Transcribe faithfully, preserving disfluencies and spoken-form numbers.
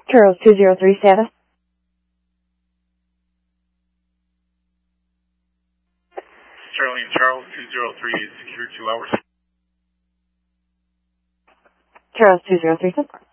Charles two zero three status. Charlie and Charles two zero three is secure two hours. Charles two zero three.